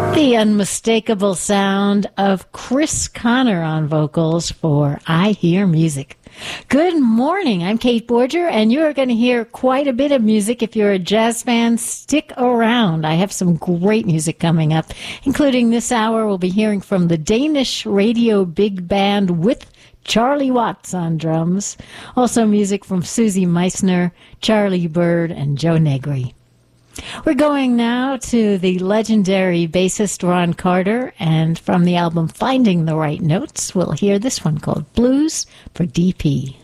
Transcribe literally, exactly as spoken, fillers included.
The unmistakable sound of Chris Connor on vocals for I Hear Music. Good morning, I'm Kate Borger, and you're going to hear quite a bit of music. If you're a jazz fan, stick around. I have some great music coming up, including this hour we'll be hearing from the Danish Radio Big Band with Charlie Watts on drums. Also music from Susie Meissner, Charlie Bird, and Joe Negri. We're going now to the legendary bassist Ron Carter, and from the album Finding the Right Notes, we'll hear this one called Blues for D P.